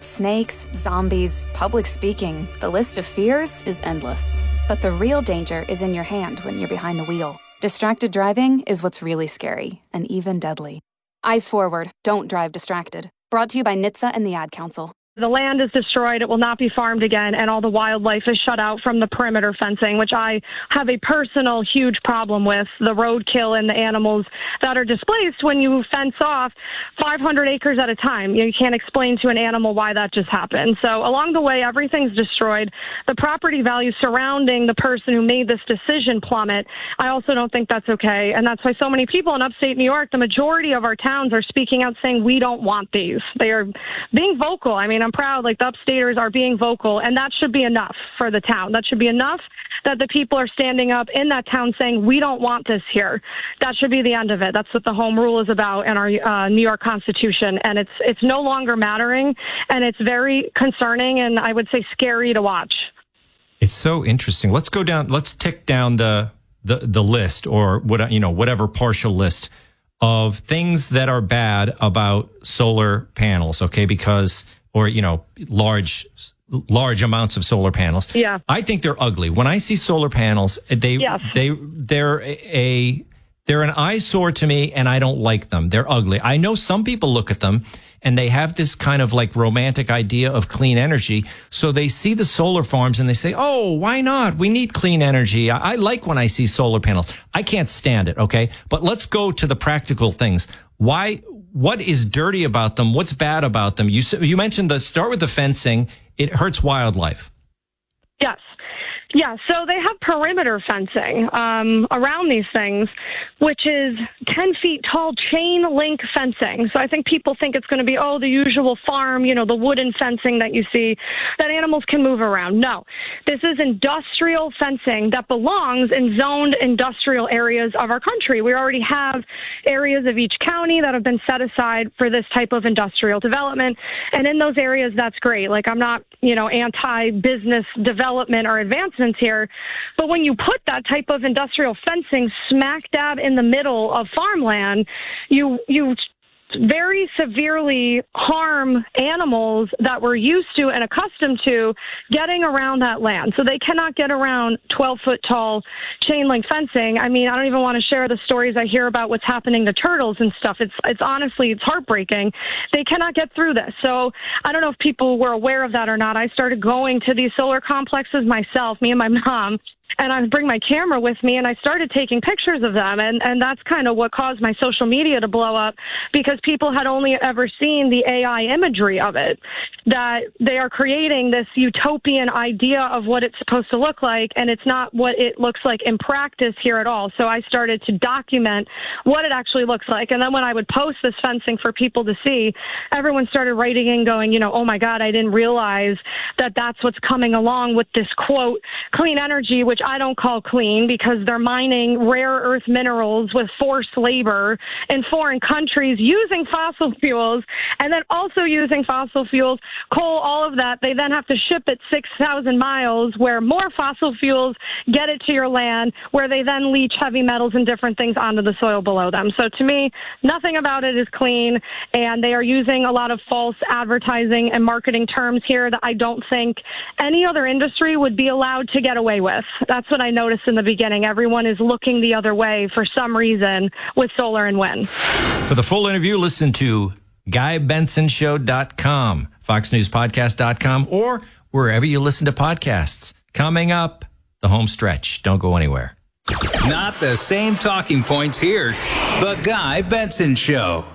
Snakes, zombies, public speaking. The list of fears is endless. But the real danger is in your hand when you're behind the wheel. Distracted driving is what's really scary and even deadly. Eyes forward. Don't drive distracted. Brought to you by NHTSA and the Ad Council. The land is destroyed. It will not be farmed again, and all the wildlife is shut out from the perimeter fencing, which I have a personal huge problem with, the roadkill and the animals that are displaced when you fence off 500 acres at a time. You can't explain to an animal why that just happened. So along the way, everything's destroyed. The property value surrounding the person who made this decision plummet. I also don't think that's okay, and that's why so many people in upstate New York, the majority of our towns are speaking out saying we don't want these. They are being vocal. I mean, I'm proud, like, the upstaters are being vocal, and that should be enough for the town. That should be enough that the people are standing up in that town saying, we don't want this here. That should be the end of it. That's what the home rule is about in our New York Constitution, and it's no longer mattering, and it's very concerning and I would say scary to watch. It's so interesting. Let's tick down the list, or whatever partial list of things that are bad about solar panels, okay? Or large amounts of solar panels. Yeah. I think they're ugly. When I see solar panels, they're an eyesore to me, and I don't like them. They're ugly. I know some people look at them and they have this kind of like romantic idea of clean energy. So they see the solar farms and they say, oh, why not? We need clean energy. I like when I see solar panels. I can't stand it. Okay. But let's go to the practical things. What is dirty about them? What's bad about them? You mentioned start with the fencing. It hurts wildlife. Yes. Yeah, so they have perimeter fencing around these things, which is 10 feet tall chain link fencing. So I think people think it's going to be, the usual farm, the wooden fencing that you see that animals can move around. No, this is industrial fencing that belongs in zoned industrial areas of our country. We already have areas of each county that have been set aside for this type of industrial development. And in those areas, that's great. Like, I'm not, anti-business development or advancement here. But when you put that type of industrial fencing smack dab in the middle of farmland, you very severely harm animals that we're used to and accustomed to getting around that land. So they cannot get around 12-foot tall chain link fencing. I mean, I don't even want to share the stories I hear about what's happening to turtles and stuff. It's honestly, it's heartbreaking. They cannot get through this. So I don't know if people were aware of that or not. I started going to these solar complexes myself, me and my mom. And I bring my camera with me, and I started taking pictures of them. And that's kind of what caused my social media to blow up, because people had only ever seen the AI imagery of it, that they are creating this utopian idea of what it's supposed to look like, and it's not what it looks like in practice here at all. So I started to document what it actually looks like. And then when I would post this fencing for people to see, everyone started writing in going, oh my God, I didn't realize that that's what's coming along with this, quote, clean energy, which I don't call clean, because they're mining rare earth minerals with forced labor in foreign countries using fossil fuels, and then also using fossil fuels, coal, all of that. They then have to ship it 6,000 miles where more fossil fuels get it to your land, where they then leach heavy metals and different things onto the soil below them. So to me, nothing about it is clean, and they are using a lot of false advertising and marketing terms here that I don't think any other industry would be allowed to get away with. That's what I noticed in the beginning. Everyone is looking the other way for some reason with solar and wind. For the full interview, listen to GuyBensonShow.com, FoxNewsPodcast.com, or wherever you listen to podcasts. Coming up, the home stretch. Don't go anywhere. Not the same talking points here. The Guy Benson Show.